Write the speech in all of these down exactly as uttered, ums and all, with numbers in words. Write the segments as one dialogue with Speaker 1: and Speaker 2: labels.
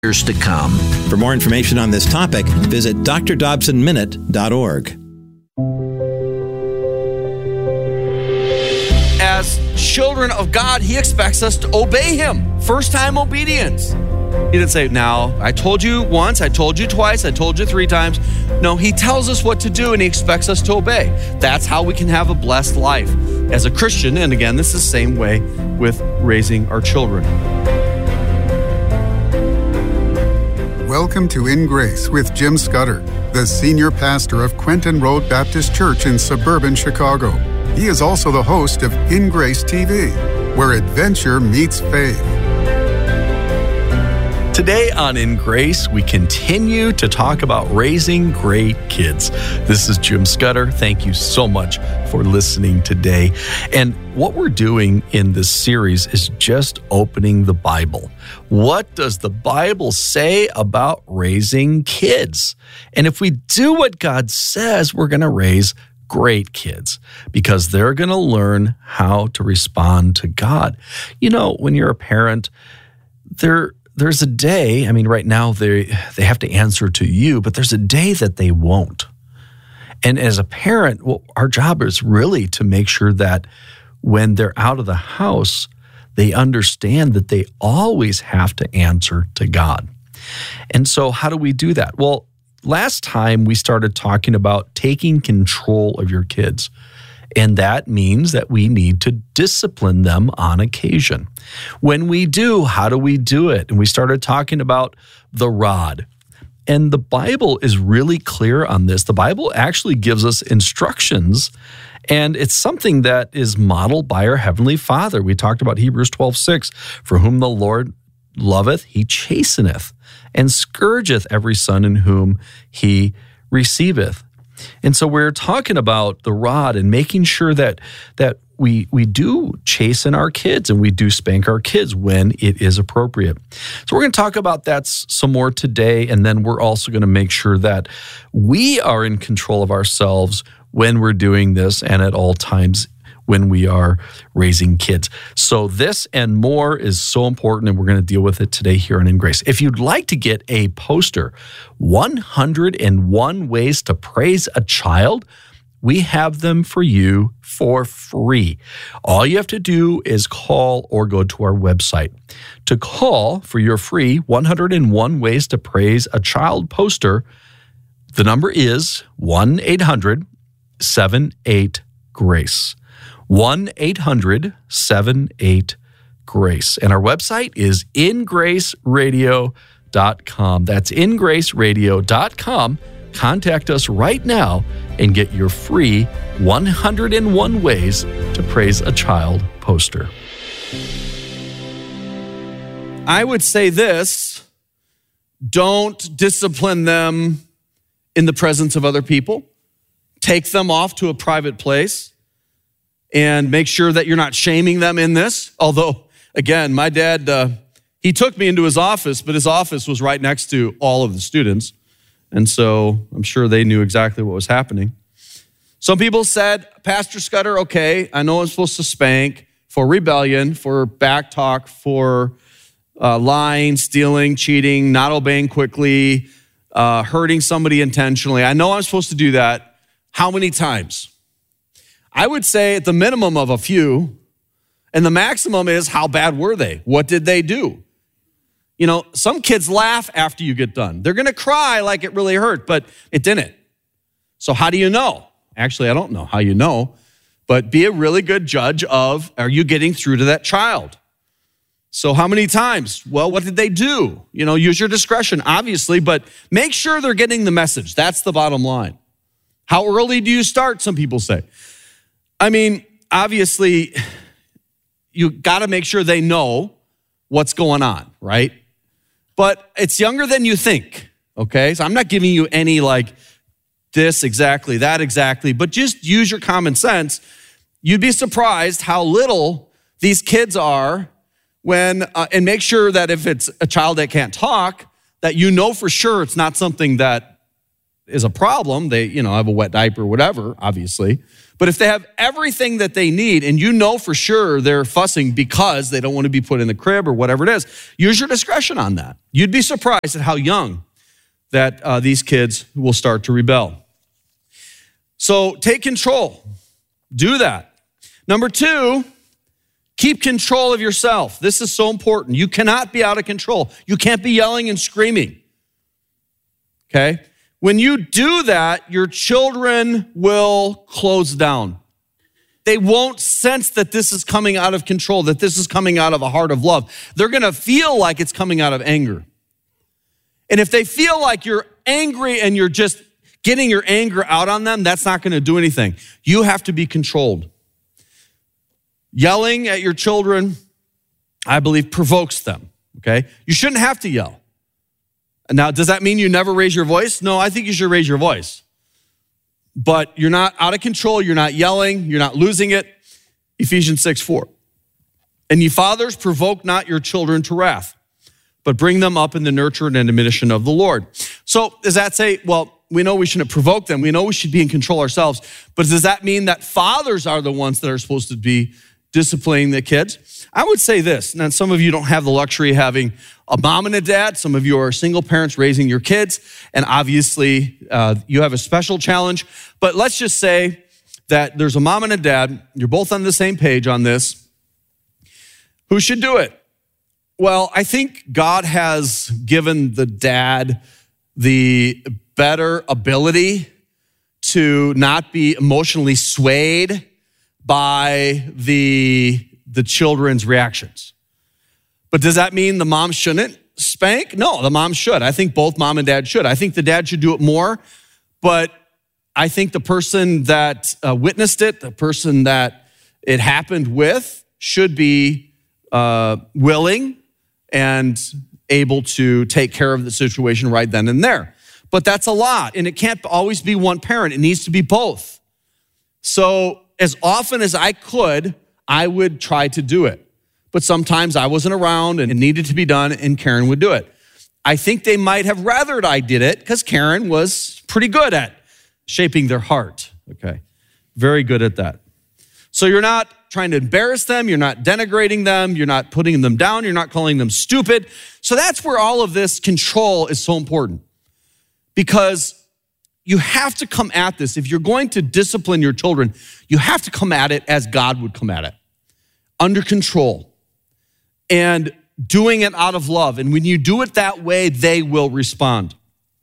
Speaker 1: years to come.
Speaker 2: For more information on this topic, visit d r dobson minute dot org.
Speaker 3: As children of God, he expects us to obey him. First-time obedience. He didn't say, now, I told you once, I told you twice, I told you three times. No, he tells us what to do and he expects us to obey. That's how we can have a blessed life as a Christian. And again, this is the same way with raising our children.
Speaker 4: Welcome to In Grace with Jim Scudder, the senior pastor of Quentin Road Baptist Church in suburban Chicago. He is also the host of In Grace T V, where adventure meets faith.
Speaker 5: Today on In Grace, we continue to talk about raising great kids. This is Jim Scudder. Thank you so much for listening today. And what we're doing in this series is just opening the Bible. What does the Bible say about raising kids? And if we do what God says, we're going to raise great kids because they're going to learn how to respond to God. You know, when you're a parent, they're There's a day, I mean, right now they they have to answer to you, but there's a day that they won't. And as a parent, well, our job is really to make sure that when they're out of the house, they understand that they always have to answer to God. And so how do we do that? Well, last time we started talking about taking control of your kids. And that means that we need to discipline them on occasion. When we do, how do we do it? And we started talking about the rod. And the Bible is really clear on this. The Bible actually gives us instructions, and it's something that is modeled by our Heavenly Father. We talked about Hebrews twelve six, for whom the Lord loveth, he chasteneth, and scourgeth every son in whom he receiveth. And so we're talking about the rod and making sure that that we we do chasten our kids and we do spank our kids when it is appropriate. So we're going to talk about that some more today, and then we're also going to make sure that we are in control of ourselves when we're doing this and at all times when we are raising kids. So this and more is so important, and we're going to deal with it today here on In Grace. If you'd like to get a poster, one hundred one Ways to Praise a Child, we have them for you for free. All you have to do is call or go to our website. To call for your free one hundred one Ways to Praise a Child poster, the number is one eight hundred seven eight GRACE. one eight hundred seven eight GRACE. And our website is in grace radio dot com. That's in grace radio dot com. Contact us right now and get your free one hundred one Ways to Praise a Child poster.
Speaker 3: I would say this: don't discipline them in the presence of other people. Take them off to a private place and make sure that you're not shaming them in this. Although, again, my dad, uh, he took me into his office, but his office was right next to all of the students. And so I'm sure they knew exactly what was happening. Some people said, Pastor Scudder, okay, I know I'm supposed to spank for rebellion, for back talk, for uh, lying, stealing, cheating, not obeying quickly, uh, hurting somebody intentionally. I know I'm supposed to do that. How many times? I would say at the minimum of a few, and the maximum is how bad were they? What did they do? You know, some kids laugh after you get done. They're gonna cry like it really hurt, but it didn't. So how do you know? Actually, I don't know how you know, but be a really good judge of, are you getting through to that child? So how many times? Well, what did they do? You know, use your discretion, obviously, but make sure they're getting the message. That's the bottom line. How early do you start, some people say? I mean, obviously, you gotta make sure they know what's going on, right? But it's younger than you think, okay? So I'm not giving you any like this exactly, that exactly, but just use your common sense. You'd be surprised how little these kids are when, uh, and make sure that if it's a child that can't talk, that you know for sure it's not something that is a problem, they, you know, have a wet diaper or whatever, obviously. But if they have everything that they need and you know for sure they're fussing because they don't want to be put in the crib or whatever it is, use your discretion on that. You'd be surprised at how young that uh, these kids will start to rebel. So take control. Do that. Number two, keep control of yourself. This is so important. You cannot be out of control. You can't be yelling and screaming. Okay? When you do that, your children will close down. They won't sense that this is coming out of control, that this is coming out of a heart of love. They're going to feel like it's coming out of anger. And if they feel like you're angry and you're just getting your anger out on them, that's not going to do anything. You have to be controlled. Yelling at your children, I believe, provokes them, okay? You shouldn't have to yell. Now, does that mean you never raise your voice? No, I think you should raise your voice. But you're not out of control, you're not yelling, you're not losing it. Ephesians six four. And ye fathers, provoke not your children to wrath, but bring them up in the nurture and admonition of the Lord. So does that say, well, we know we shouldn't provoke them, we know we should be in control ourselves, but does that mean that fathers are the ones that are supposed to be disciplining the kids? I would say this, and some of you don't have the luxury of having a mom and a dad. Some of you are single parents raising your kids, and obviously uh, you have a special challenge. But let's just say that there's a mom and a dad, you're both on the same page on this. Who should do it? Well, I think God has given the dad the better ability to not be emotionally swayed by the, the children's reactions. But does that mean the mom shouldn't spank? No, the mom should. I think both mom and dad should. I think the dad should do it more, but I think the person that uh, witnessed it, the person that it happened with, should be uh, willing and able to take care of the situation right then and there. But that's a lot, and it can't always be one parent. It needs to be both. So as often as I could, I would try to do it. But sometimes I wasn't around and it needed to be done, and Karen would do it. I think they might have rathered I did it because Karen was pretty good at shaping their heart, okay? Very good at that. So you're not trying to embarrass them, you're not denigrating them, you're not putting them down, you're not calling them stupid. So that's where all of this control is so important, because you have to come at this. If you're going to discipline your children, you have to come at it as God would come at it, under control and doing it out of love. And when you do it that way, they will respond.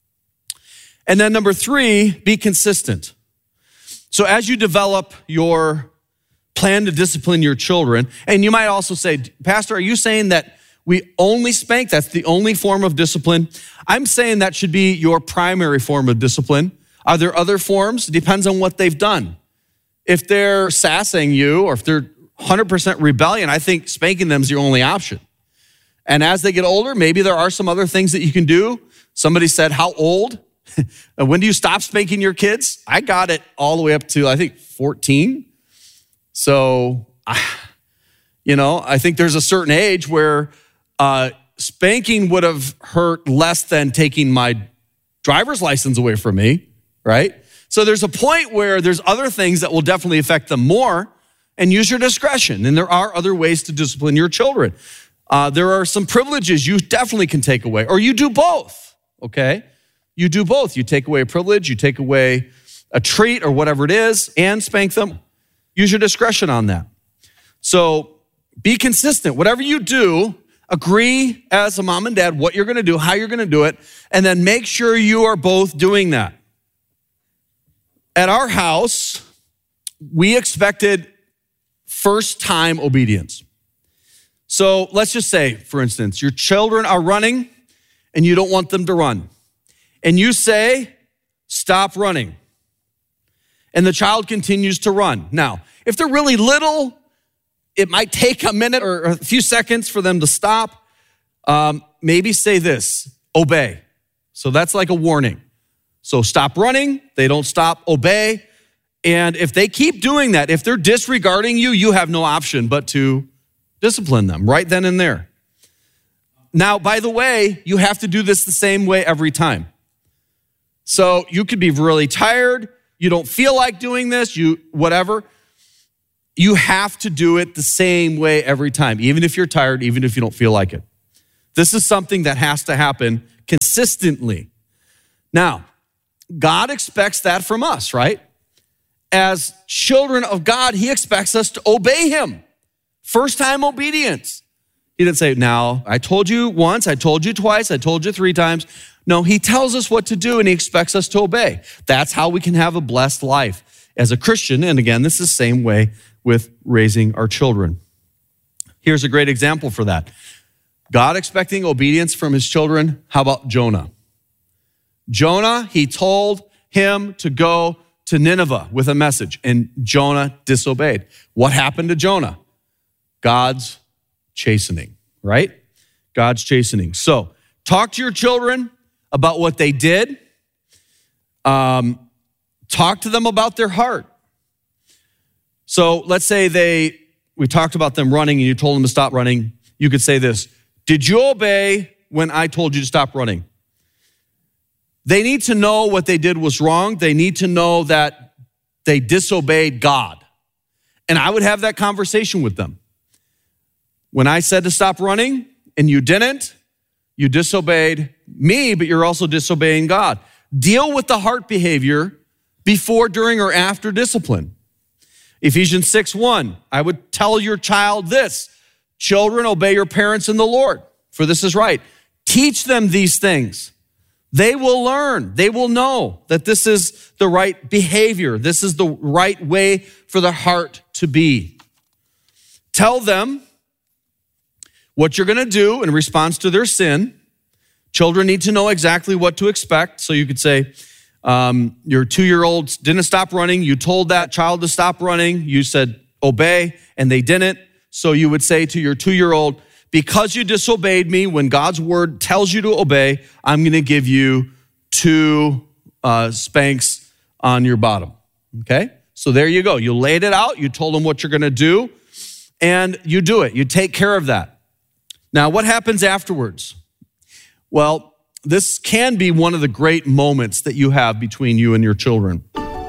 Speaker 3: And then number three, be consistent. So as you develop your plan to discipline your children, and you might also say, Pastor, are you saying that we only spank? That's the only form of discipline? I'm saying that should be your primary form of discipline. Are there other forms? It depends on what they've done. If they're sassing you, or if they're one hundred percent rebellion, I think spanking them is your only option. And as they get older, maybe there are some other things that you can do. Somebody said, how old? When do you stop spanking your kids? I got it all the way up to, I think, fourteen. So, you know, I think there's a certain age where uh, spanking would have hurt less than taking my driver's license away from me, right? So there's a point where there's other things that will definitely affect them more, and use your discretion. And there are other ways to discipline your children. Uh, there are some privileges you definitely can take away, or you do both, okay? You do both. You take away a privilege, you take away a treat or whatever it is, and spank them. Use your discretion on that. So be consistent. Whatever you do, agree as a mom and dad what you're gonna do, how you're gonna do it, and then make sure you are both doing that. At our house, we expected first-time obedience. So let's just say, for instance, your children are running and you don't want them to run. And you say, stop running. And the child continues to run. Now, if they're really little, it might take a minute or a few seconds for them to stop. Um, maybe say this, obey. So that's like a warning. So stop running, they don't stop, obey. And if they keep doing that, if they're disregarding you, you have no option but to discipline them right then and there. Now, by the way, you have to do this the same way every time. So you could be really tired. You don't feel like doing this, you whatever. You have to do it the same way every time, even if you're tired, even if you don't feel like it. This is something that has to happen consistently. Now, God expects that from us, right? As children of God, he expects us to obey him. First time obedience. He didn't say, now, I told you once, I told you twice, I told you three times. No, he tells us what to do and he expects us to obey. That's how we can have a blessed life as a Christian. And again, this is the same way with raising our children. Here's a great example for that. God expecting obedience from his children. How about Jonah? Jonah, he told him to go to Nineveh with a message, and Jonah disobeyed. What happened to Jonah? God's chastening, right? God's chastening. So talk to your children about what they did. Um, talk to them about their heart. So let's say they, we talked about them running and you told them to stop running. You could say this, did you obey when I told you to stop running? They need to know what they did was wrong. They need to know that they disobeyed God. And I would have that conversation with them. When I said to stop running and you didn't, you disobeyed me, but you're also disobeying God. Deal with the heart behavior before, during, or after discipline. Ephesians six one, I would tell your child this, children, obey your parents in the Lord, for this is right. Teach them these things. They will learn. They will know that this is the right behavior. This is the right way for the heart to be. Tell them what you're going to do in response to their sin. Children need to know exactly what to expect. So you could say, um, your two-year-old didn't stop running. You told that child to stop running. You said, obey, and they didn't. So you would say to your two-year-old, because you disobeyed me, when God's word tells you to obey, I'm going to give you two uh, spanks on your bottom, okay? So there you go. You laid it out. You told them what you're going to do, and you do it. You take care of that. Now, what happens afterwards? Well, this can be one of the great moments that you have between you and your children.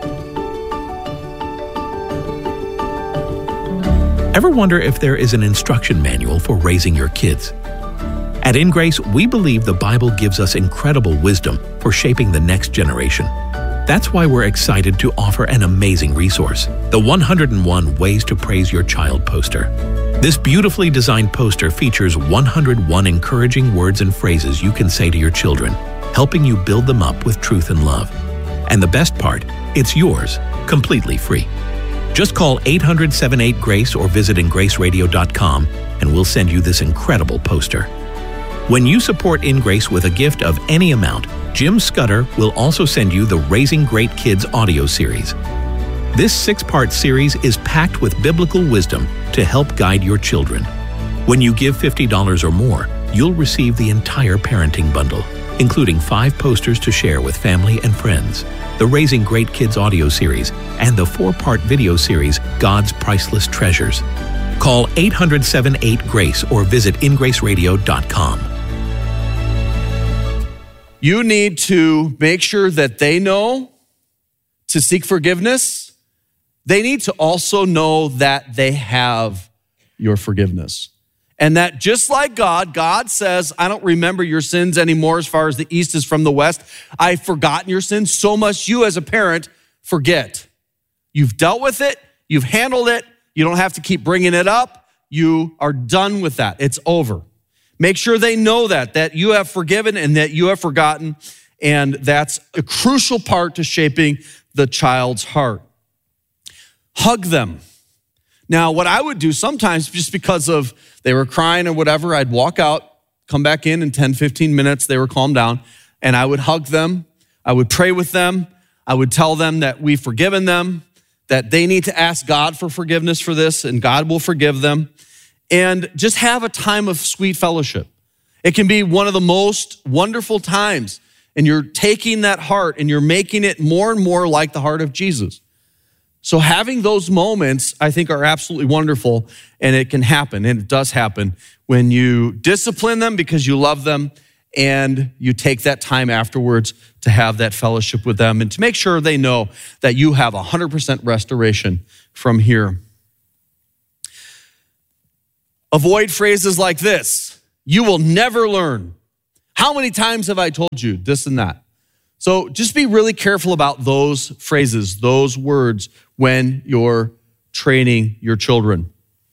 Speaker 1: Ever wonder if there is an instruction manual for raising your kids? At In Grace, we believe the Bible gives us incredible wisdom for shaping the next generation. That's why we're excited to offer an amazing resource, the one hundred and one Ways to Praise Your Child poster. This beautifully designed poster features one hundred and one encouraging words and phrases you can say to your children, helping you build them up with truth and love. And the best part, it's yours, completely free. Just call eight hundred, seven eight, GRACE or visit in grace radio dot com and we'll send you this incredible poster. When you support In Grace with a gift of any amount, Jim Scudder will also send you the Raising Great Kids audio series. This six-part series is packed with biblical wisdom to help guide your children. When you give fifty dollars or more, you'll receive the entire parenting bundle, including five posters to share with family and friends, the Raising Great Kids audio series, and the four-part video series, God's Priceless Treasures. Call eight hundred, seven eight, GRACE or visit in grace radio dot com.
Speaker 3: You need to make sure that they know to seek forgiveness. They need to also know that they have your forgiveness. And that just like God, God says, I don't remember your sins anymore as far as the east is from the west. I've forgotten your sins. So must you as a parent forget. You've dealt with it. You've handled it. You don't have to keep bringing it up. You are done with that. It's over. Make sure they know that, that you have forgiven and that you have forgotten. And that's a crucial part to shaping the child's heart. Hug them. Now, what I would do sometimes, just because of they were crying or whatever, I'd walk out, come back in in ten, fifteen minutes, they were calmed down, and I would hug them. I would pray with them. I would tell them that we've forgiven them, that they need to ask God for forgiveness for this, and God will forgive them. And just have a time of sweet fellowship. It can be one of the most wonderful times, and you're taking that heart and you're making it more and more like the heart of Jesus. So having those moments, I think, are absolutely wonderful, and it can happen, and it does happen when you discipline them because you love them, and you take that time afterwards to have that fellowship with them and to make sure they know that you have one hundred percent restoration from here. Avoid phrases like this: you will never learn. How many times have I told you this and that? So just be really careful about those phrases, those words when you're training your children.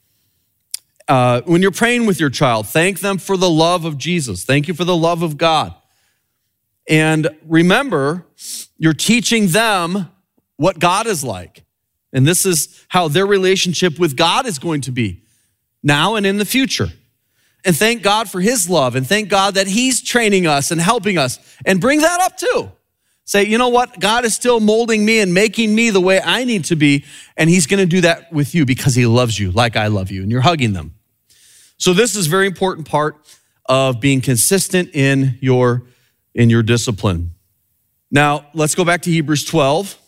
Speaker 3: Uh, when you're praying with your child, thank them for the love of Jesus. Thank you for the love of God. And remember, you're teaching them what God is like. And this is how their relationship with God is going to be now and in the future. And thank God for his love, and thank God that he's training us and helping us. And bring that up too. Say, you know what? God is still molding me and making me the way I need to be, and he's going to do that with you because he loves you like I love you, and you're hugging them. So this is a very important part of being consistent in your, in your discipline. Now, let's go back to Hebrews twelve.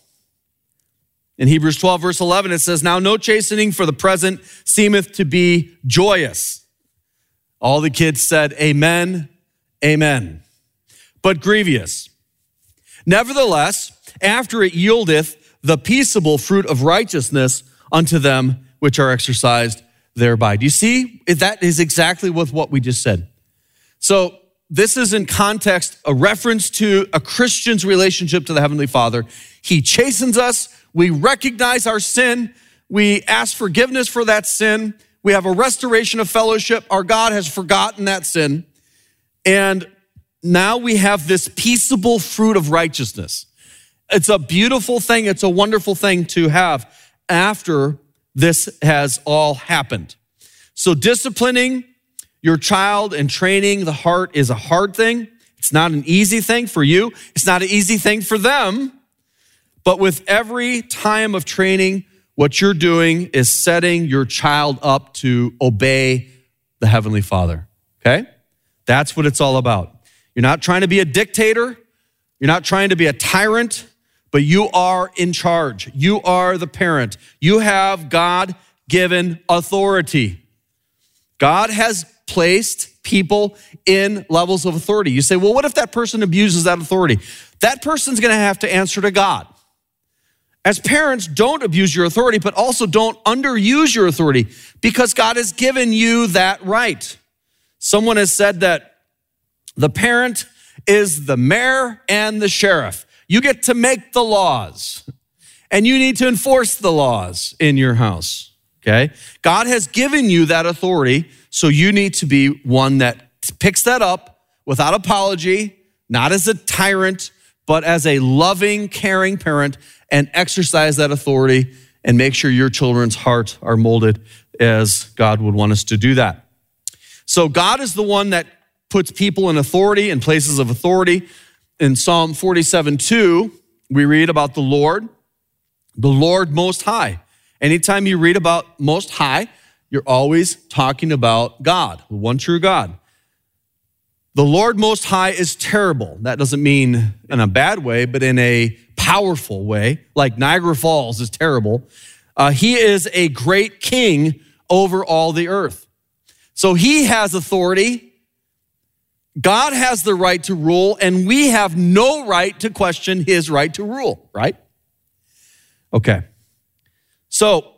Speaker 3: In Hebrews twelve, verse eleven, it says, now no chastening for the present seemeth to be joyous. All the kids said, amen, amen. But grievous. Nevertheless, after it yieldeth the peaceable fruit of righteousness unto them which are exercised thereby. Do you see? That is exactly with what we just said. So this is in context a reference to a Christian's relationship to the Heavenly Father. He chastens us. We recognize our sin. We ask forgiveness for that sin. We have a restoration of fellowship. Our God has forgotten that sin. And now we have this peaceable fruit of righteousness. It's a beautiful thing. It's a wonderful thing to have after this has all happened. So disciplining your child and training the heart is a hard thing. It's not an easy thing for you. It's not an easy thing for them. But with every time of training, what you're doing is setting your child up to obey the Heavenly Father, okay? That's what it's all about. You're not trying to be a dictator. You're not trying to be a tyrant, but you are in charge. You are the parent. You have God-given authority. God has placed people in levels of authority. You say, well, what if that person abuses that authority? That person's gonna have to answer to God. As parents, don't abuse your authority, but also don't underuse your authority because God has given you that right. Someone has said that the parent is the mayor and the sheriff. You get to make the laws, and you need to enforce the laws in your house, okay? God has given you that authority, so you need to be one that picks that up without apology, not as a tyrant, but as a loving, caring parent, and exercise that authority and make sure your children's hearts are molded as God would want us to do that. So God is the one that puts people in authority, in places of authority. In Psalm forty-seven two, we read about the Lord, the Lord Most High. Anytime you read about Most High, you're always talking about God, the one true God. The Lord Most High is terrible. That doesn't mean in a bad way, but in a powerful way, like Niagara Falls is terrible. Uh, he is a great king over all the earth. So he has authority. God has the right to rule, and we have no right to question his right to rule, right? Okay. So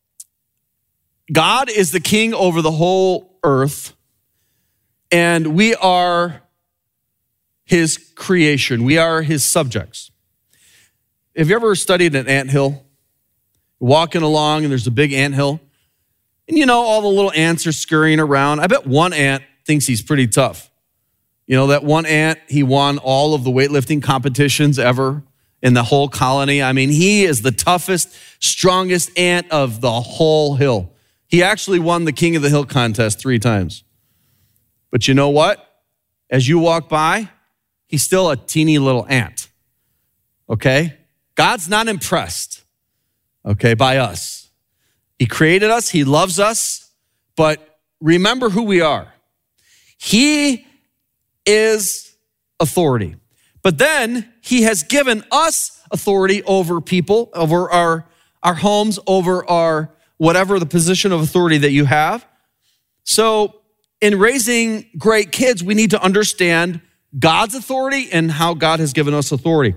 Speaker 3: God is the king over the whole earth, and we are his creation. We are his subjects. Have you ever studied an anthill? Walking along and there's a big anthill, and you know all the little ants are scurrying around. I bet one ant thinks he's pretty tough. You know, that one ant, he won all of the weightlifting competitions ever in the whole colony. I mean, he is the toughest, strongest ant of the whole hill. He actually won the King of the Hill contest three times. But you know what? As you walk by, he's still a teeny little ant, okay? God's not impressed, okay, by us. He created us, he loves us, but remember who we are. He is authority. But then he has given us authority over people, over our, our homes, over our whatever the position of authority that you have. So in raising great kids, we need to understand God's authority and how God has given us authority.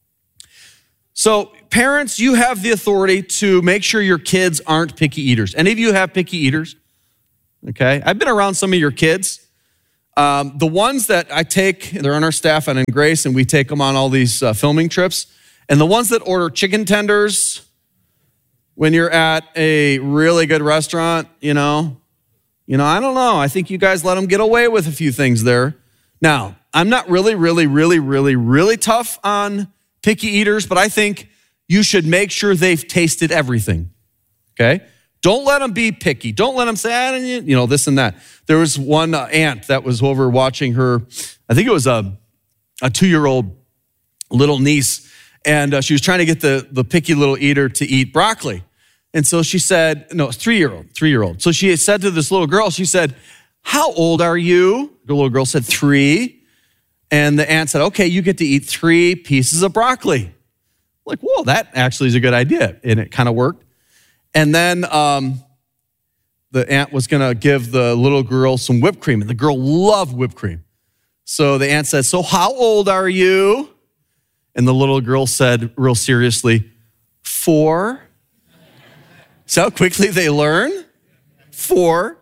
Speaker 3: So parents, you have the authority to make sure your kids aren't picky eaters. Any of you have picky eaters? Okay, I've been around some of your kids. Um, the ones that I take, they're on our staff at In Grace, and we take them on all these uh, filming trips. And the ones that order chicken tenders when you're at a really good restaurant, you know, you know, I don't know. I think you guys let them get away with a few things there. Now, I'm not really, really, really, really, really tough on picky eaters, but I think you should make sure they've tasted everything, okay? Don't let them be picky. Don't let them say, ah, you know, this and that. There was one uh, aunt that was over watching her, I think it was a, a two-year-old little niece, and uh, she was trying to get the, the picky little eater to eat broccoli. And so she said, no, three-year-old, three-year-old. So she said to this little girl, she said, how old are you? The little girl said, three. And the aunt said, okay, you get to eat three pieces of broccoli. Like, whoa, that actually is a good idea. And it kind of worked. And then um, the aunt was going to give the little girl some whipped cream. And the girl loved whipped cream. So the aunt said, so how old are you? And the little girl said real seriously, four. See how quickly they learn? Four.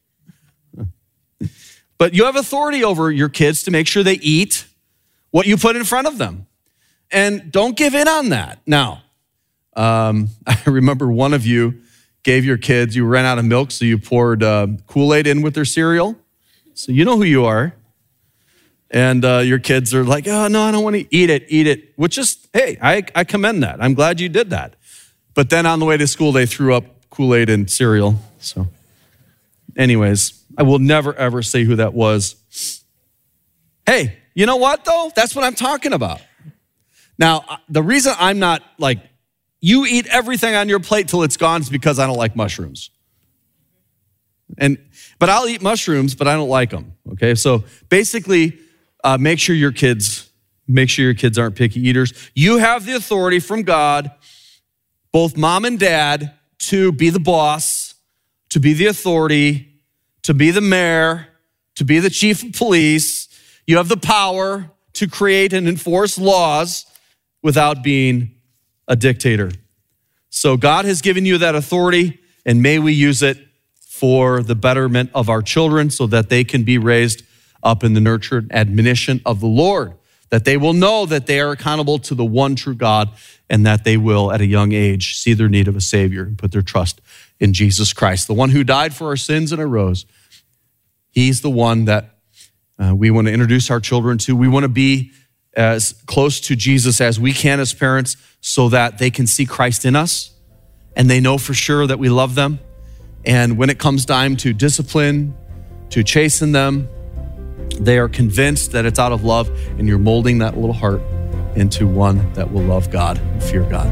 Speaker 3: But you have authority over your kids to make sure they eat what you put in front of them. And don't give in on that. Now, um, I remember one of you gave your kids, you ran out of milk, so you poured uh, Kool-Aid in with their cereal. So you know who you are. And uh, your kids are like, oh, no, I don't want to eat it, eat it. Which is, hey, I, I commend that. I'm glad you did that. But then on the way to school, they threw up Kool-Aid and cereal. So anyways, I will never, ever say who that was. Hey, you know what, though? That's what I'm talking about. Now, the reason I'm not like, you eat everything on your plate till it's gone is because I don't like mushrooms. And But I'll eat mushrooms, but I don't like them, okay? So basically, uh, make sure your kids, make sure your kids aren't picky eaters. You have the authority from God, both mom and dad, to be the boss, to be the authority, to be the mayor, to be the chief of police. You have the power to create and enforce laws without being a dictator. So God has given you that authority, and may we use it for the betterment of our children so that they can be raised up in the nurture and admonition of the Lord, that they will know that they are accountable to the one true God, and that they will, at a young age, see their need of a Savior and put their trust in Jesus Christ, the one who died for our sins and arose. He's the one that uh, we want to introduce our children to. We want to be as close to Jesus as we can as parents so that they can see Christ in us and they know for sure that we love them. And when it comes time to discipline, to chasten them, they are convinced that it's out of love, and you're molding that little heart into one that will love God and fear God.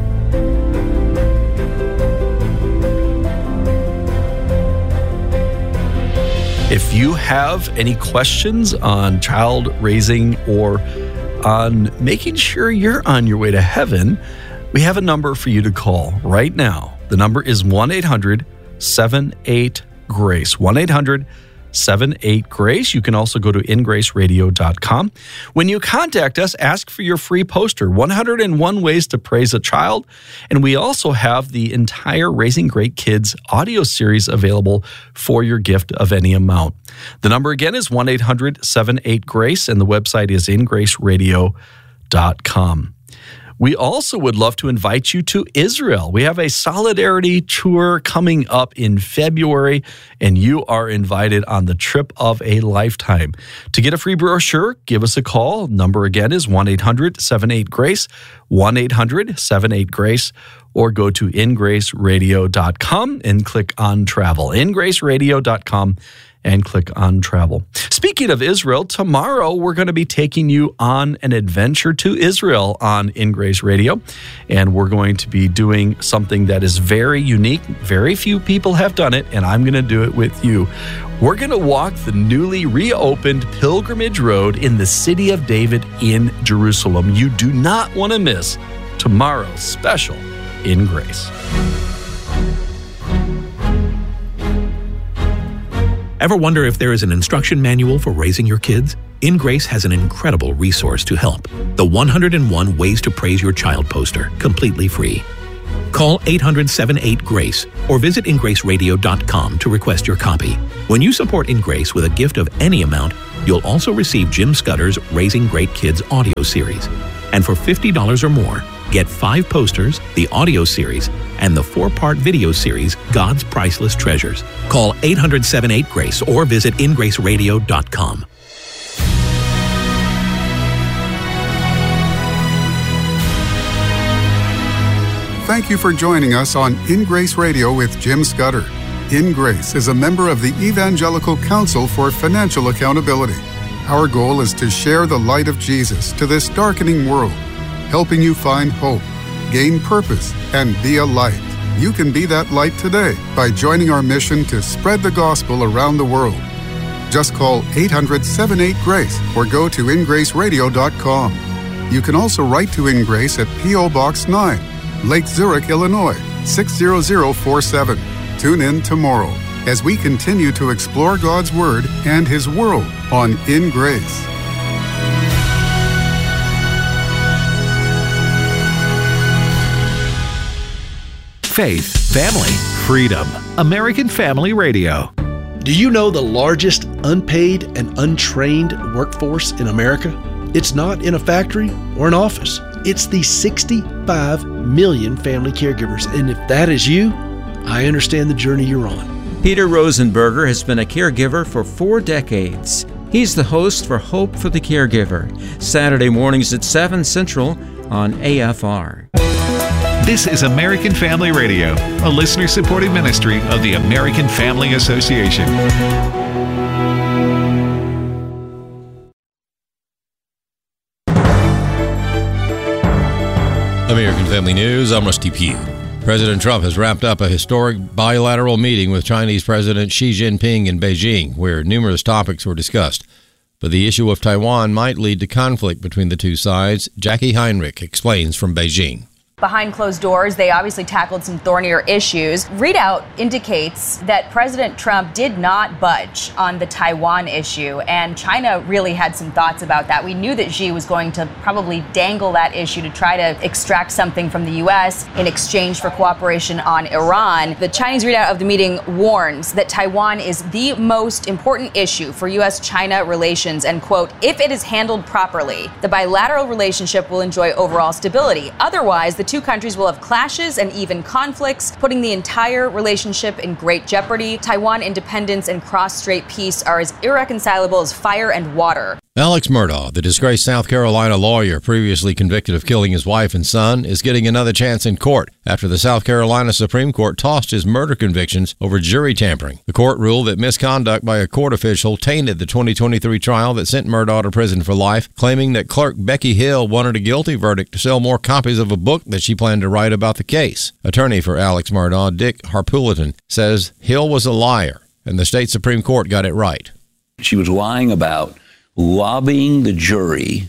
Speaker 5: If you have any questions on child raising or on making sure you're on your way to heaven, we have a number for you to call right now. The number is one eight hundred seven eight GRACE, one eight hundred seven eight GRACE. You can also go to in grace radio dot com. When you contact us, ask for your free poster, one hundred one Ways to Praise a Child. And we also have the entire Raising Great Kids audio series available for your gift of any amount. The number again is one eight hundred seven eight GRACE, and the website is in grace radio dot com. We also would love to invite you to Israel. We have a solidarity tour coming up in February, and you are invited on the trip of a lifetime. To get a free brochure, give us a call. Number again is one eight hundred seven eight GRACE, one eight hundred seven eight GRACE, or go to in grace radio dot com and click on travel. in grace radio dot com and click on travel. Speaking of Israel, tomorrow we're going to be taking you on an adventure to Israel on In Grace Radio, and we're going to be doing something that is very unique. Very few people have done it, and I'm going to do it with you. We're going to walk the newly reopened Pilgrimage Road in the city of David in Jerusalem. You do not want to miss tomorrow's special In Grace.
Speaker 1: Ever wonder if there is an instruction manual for raising your kids? In Grace has an incredible resource to help. The one hundred and one Ways to Praise Your Child poster, completely free. Call eight hundred, seven eight, GRACE or visit in grace radio dot com to request your copy. When you support In Grace with a gift of any amount, you'll also receive Jim Scudder's Raising Great Kids audio series. And for fifty dollars or more, get five posters, the audio series, and the four-part video series, God's Priceless Treasures. Call eight hundred, seven eight, GRACE or visit in grace radio dot com.
Speaker 4: Thank you for joining us on In Grace Radio with Jim Scudder. In Grace is a member of the Evangelical Council for Financial Accountability. Our goal is to share the light of Jesus to this darkening world, helping you find hope, gain purpose, and be a light. You can be that light today by joining our mission to spread the gospel around the world. Just call eight hundred, seven eight, GRACE or go to in grace radio dot com. You can also write to In Grace at P O Box nine, Lake Zurich, Illinois, six zero zero four seven. Tune in tomorrow as we continue to explore God's Word and His world on In Grace.
Speaker 1: Faith, family, freedom. American Family Radio.
Speaker 6: Do you know the largest unpaid and untrained workforce in America? It's not in a factory or an office. It's the sixty-five million family caregivers. And if that is you, I understand the journey you're on.
Speaker 7: Peter Rosenberger has been a caregiver for four decades. He's the host for Hope for the Caregiver, Saturday mornings at seven Central on A F R.
Speaker 8: This is American Family Radio, a listener-supported ministry of the American Family Association.
Speaker 9: American Family News, I'm Rusty Pugh. President Trump has wrapped up a historic bilateral meeting with Chinese President Xi Jinping in Beijing, where numerous topics were discussed. But the issue of Taiwan might lead to conflict between the two sides. Jackie Heinrich explains from Beijing.
Speaker 10: Behind closed doors, they obviously tackled some thornier issues. Readout indicates that President Trump did not budge on the Taiwan issue, and China really had some thoughts about that. We knew that Xi was going to probably dangle that issue to try to extract something from the U S in exchange for cooperation on Iran. The Chinese readout of the meeting warns that Taiwan is the most important issue for U S China relations, and, quote, if it is handled properly, the bilateral relationship will enjoy overall stability. Otherwise, the two countries will have clashes and even conflicts, putting the entire relationship in great jeopardy. Taiwan independence and cross-strait peace are as irreconcilable as fire and water.
Speaker 9: Alex Murdaugh, the disgraced South Carolina lawyer previously convicted of killing his wife and son, is getting another chance in court after the South Carolina Supreme Court tossed his murder convictions over jury tampering. The court ruled that misconduct by a court official tainted the twenty twenty-three trial that sent Murdaugh to prison for life, claiming that clerk Becky Hill wanted a guilty verdict to sell more copies of a book that she planned to write about the case. Attorney for Alex Murdaugh, Dick Harpulitan, says Hill was a liar, and the state Supreme Court got it right.
Speaker 11: She was lying about lobbying the jury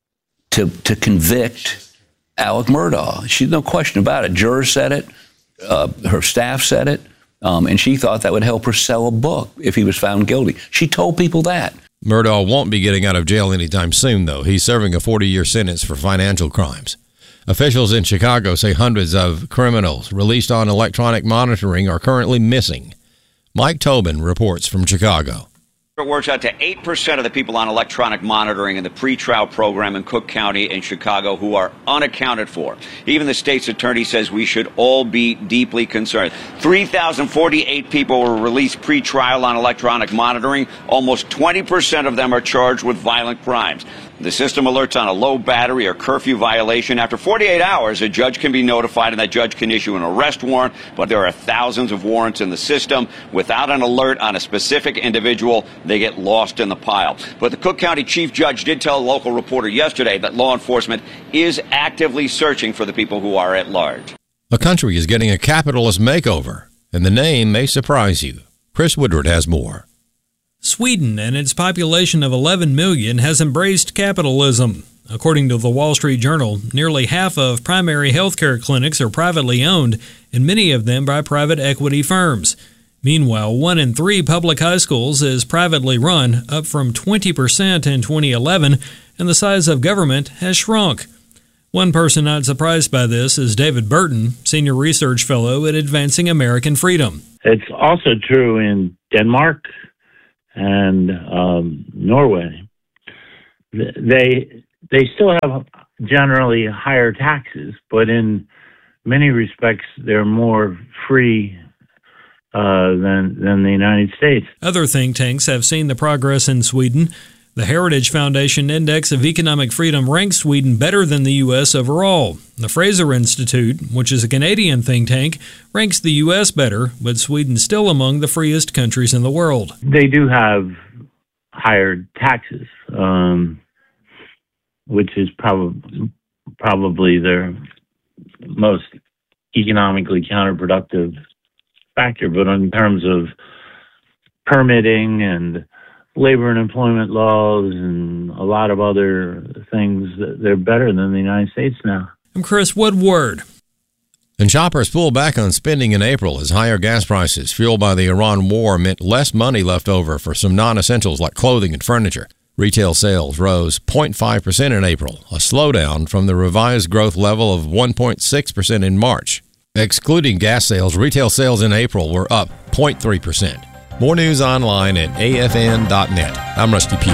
Speaker 11: to to convict Alec Murdaugh. She's no question about it. Jurors said it. Uh, her staff said it. Um, and she thought that would help her sell a book if he was found guilty. She told people that.
Speaker 9: Murdaugh won't be getting out of jail anytime soon, though. He's serving a forty-year sentence for financial crimes. Officials in Chicago say hundreds of criminals released on electronic monitoring are currently missing. Mike Tobin reports from Chicago.
Speaker 12: It works out to eight percent of the people on electronic monitoring in the pretrial program in Cook County and Chicago who are unaccounted for. Even the state's attorney says we should all be deeply concerned. three thousand forty-eight people were released pretrial on electronic monitoring. Almost twenty percent of them are charged with violent crimes. The system alerts on a low battery or curfew violation. After forty-eight hours, a judge can be notified, and that judge can issue an arrest warrant. But there are thousands of warrants in the system. Without an alert on a specific individual, they get lost in the pile. But the Cook County chief judge did tell a local reporter yesterday that law enforcement is actively searching for the people who are at large.
Speaker 9: A country is getting a capitalist makeover, and the name may surprise you. Chris Woodward has more.
Speaker 13: Sweden and its population of eleven million has embraced capitalism. According to the Wall Street Journal, nearly half of primary health care clinics are privately owned, and many of them by private equity firms. Meanwhile, one in three public high schools is privately run, up from twenty percent in twenty eleven, and the size of government has shrunk. One person not surprised by this is David Burton, Senior Research Fellow at Advancing American Freedom.
Speaker 14: It's also true in Denmark and um, Norway. They they still have generally higher taxes, but in many respects they're more free uh, than than the United States.
Speaker 13: Other think tanks have seen the progress in Sweden. The Heritage Foundation Index of Economic Freedom ranks Sweden better than the U S overall. The Fraser Institute, which is a Canadian think tank, ranks the U S better, but Sweden's still among the freest countries in the world.
Speaker 14: They do have higher taxes, um, which is probably probably their most economically counterproductive factor. But in terms of permitting and labor and employment laws and a lot of other things, they're better than the United States now.
Speaker 13: I'm Chris Woodward.
Speaker 9: And shoppers pulled back on spending in April as higher gas prices fueled by the Iran war meant less money left over for some non-essentials like clothing and furniture. Retail sales rose zero point five percent in April, a slowdown from the revised growth level of one point six percent in March. Excluding gas sales, retail sales in April were up zero point three percent. More news online at A F N dot net. I'm Rusty Pugh.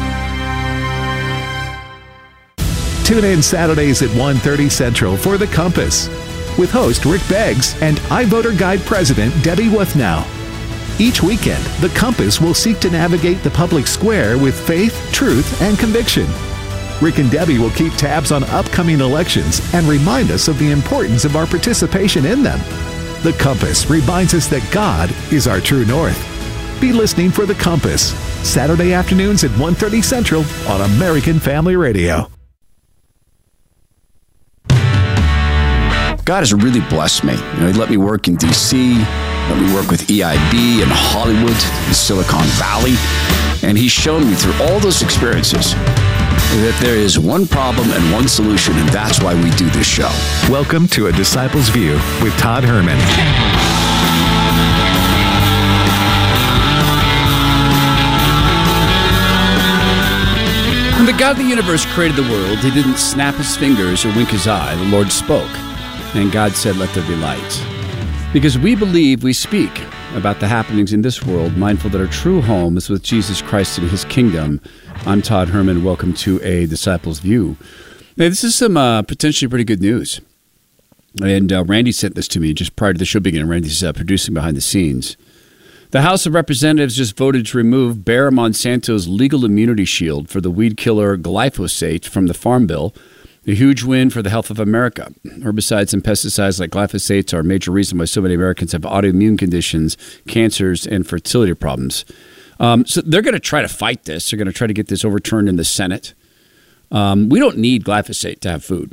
Speaker 8: Tune in Saturdays at one thirty Central for The Compass with host Rick Beggs and iVoter Guide President Debbie Wuthnow. Each weekend, The Compass will seek to navigate the public square with faith, truth, and conviction. Rick and Debbie will keep tabs on upcoming elections and remind us of the importance of our participation in them. The Compass reminds us that God is our true north. Be listening for The Compass, Saturday afternoons at one thirty Central on American Family Radio.
Speaker 15: God has really blessed me. You know, he let me work in D C, let me work with E I B in Hollywood, in Silicon Valley, and he's shown me through all those experiences that there is one problem and one solution, and that's why we do this show.
Speaker 8: Welcome to A Disciple's View with Todd Herman.
Speaker 16: When the God of the universe created the world, he didn't snap his fingers or wink his eye. The Lord spoke, and God said, "Let there be light." Because we believe, we speak about the happenings in this world, mindful that our true home is with Jesus Christ and his kingdom. I'm Todd Herman. Welcome to A Disciple's View. Now, this is some uh, potentially pretty good news. And uh, Randy sent this to me just prior to the show beginning. Randy's uh, producing behind the scenes. The House of Representatives just voted to remove Bayer Monsanto's legal immunity shield for the weed killer glyphosate from the Farm Bill, a huge win for the health of America. Herbicides and pesticides like glyphosate are a major reason why so many Americans have autoimmune conditions, cancers, and fertility problems. Um, so they're going to try to fight this. They're going to try to get this overturned in the Senate. Um, we don't need glyphosate to have food.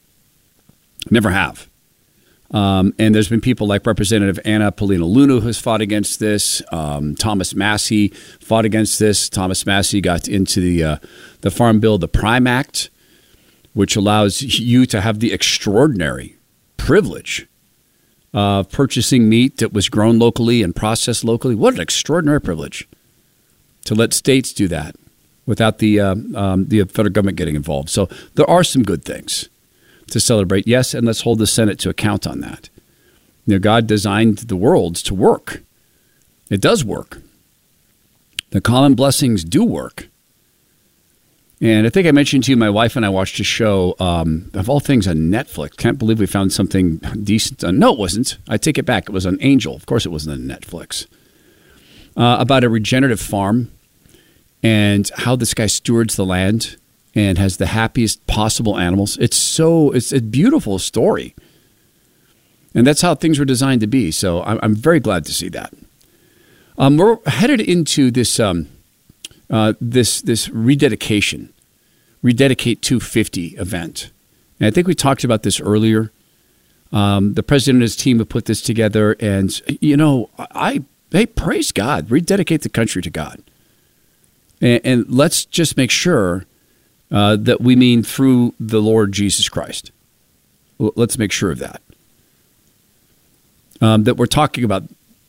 Speaker 16: Never have. Um, and there's been people like Representative Anna Paulina Luna who has fought against this. Um, Thomas Massey fought against this. Thomas Massey got into the uh, the Farm Bill, the Prime Act, which allows you to have the extraordinary privilege of purchasing meat that was grown locally and processed locally. What an extraordinary privilege to let states do that without the uh, um, the federal government getting involved. So there are some good things to celebrate, yes, and let's hold the Senate to account on that. You know, God designed the worlds to work. It does work. The common blessings do work. And I think I mentioned to you, my wife and I watched a show, um, of all things, on Netflix. Can't believe we found something decent. On, no, it wasn't. I take it back. It was on Angel. Of course it wasn't on Netflix. Uh, about a regenerative farm and how this guy stewards the land and has the happiest possible animals. It's so, it's a beautiful story. And that's how things were designed to be. So I'm, I'm very glad to see that. Um, we're headed into this um, uh, this this rededication, Rededicate two fifty event. And I think we talked about this earlier. Um, the president and his team have put this together. And, you know, I, hey, praise God. Rededicate the country to God. And, and let's just make sure Uh, that we mean through the Lord Jesus Christ. L- let's make sure of that. Um, that we're talking about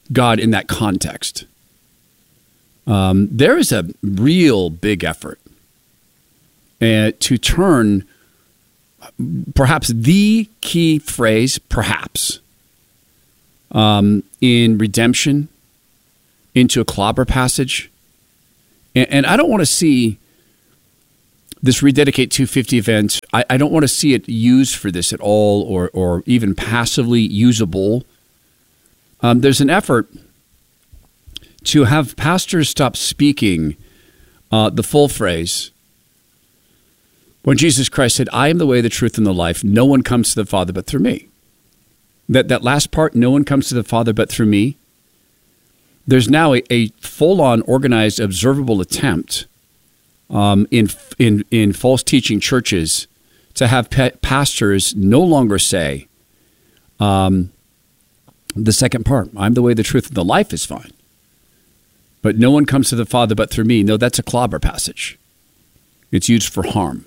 Speaker 16: God in that context. Um, there is a real big effort uh, to turn perhaps the key phrase, perhaps, um, in redemption into a clobber passage. And, and I don't want to see this Rededicate two fifty event, I, I don't want to see it used for this at all, or, or even passively usable. Um, there's an effort to have pastors stop speaking uh, the full phrase. When Jesus Christ said, I am the way, the truth, and the life, no one comes to the Father but through me. That that last part, no one comes to the Father but through me. There's now a, a full-on organized, observable attempt um, in, in, in false teaching churches to have pa- pastors no longer say um, the second part, I'm the way, the truth, and the life is fine. But no one comes to the Father but through me. No, that's a clobber passage. It's used for harm.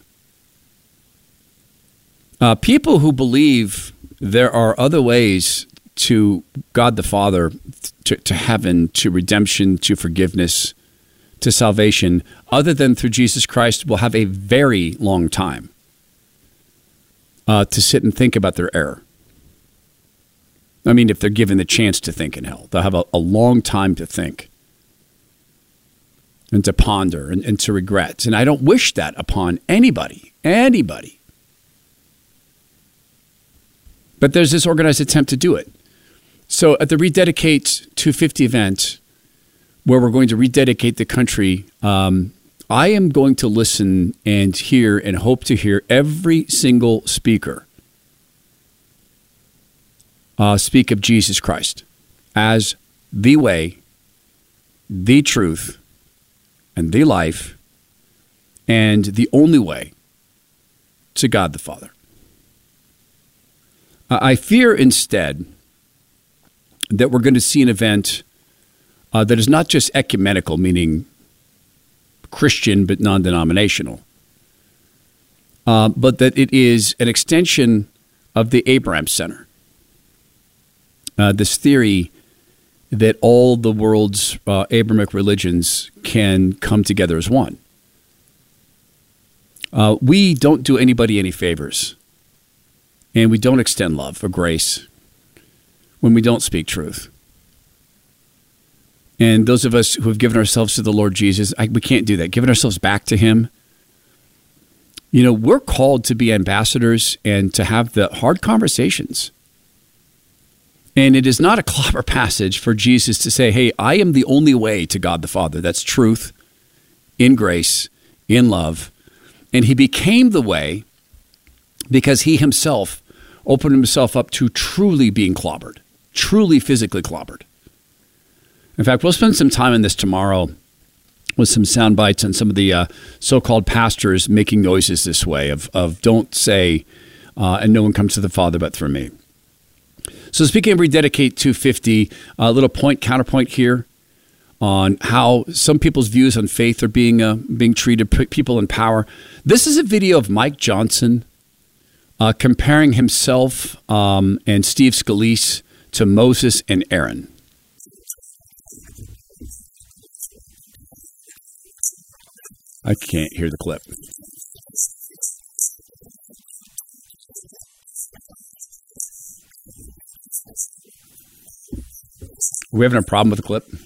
Speaker 16: Uh, people who believe there are other ways to God the Father, to, to heaven, to redemption, to forgiveness, to salvation, other than through Jesus Christ, will have a very long time uh, to sit and think about their error. I mean, if they're given the chance to think in hell, they'll have a, a long time to think and to ponder and, and to regret. And I don't wish that upon anybody, anybody. But there's this organized attempt to do it. So at the Rededicate two fifty event, where we're going to rededicate the country, um, I am going to listen and hear and hope to hear every single speaker uh, speak of Jesus Christ as the way, the truth, and the life, and the only way to God the Father. I fear instead that we're going to see an event uh, that is not just ecumenical, meaning Christian but non-denominational, uh, but that it is an extension of the Abraham Center. Uh, this theory that all the world's uh, Abrahamic religions can come together as one. Uh, we don't do anybody any favors. And we don't extend love or grace when we don't speak truth. And those of us who have given ourselves to the Lord Jesus, I, we can't do that. Giving ourselves back to him. You know, we're called to be ambassadors and to have the hard conversations. And it is not a clobber passage for Jesus to say, hey, I am the only way to God the Father. That's truth, in grace, in love. And he became the way because he himself opened himself up to truly being clobbered, truly physically clobbered. In fact, we'll spend some time on this tomorrow with some sound bites on some of the uh, so-called pastors making noises this way of, of don't say, uh, and no one comes to the Father but through me. So speaking of Rededicate two fifty, a little point, counterpoint here on how some people's views on faith are being uh, being treated, people in power. This is a video of Mike Johnson Uh, comparing himself um, and Steve Scalise to Moses and Aaron. I can't hear the clip. Are we having a problem with the clip?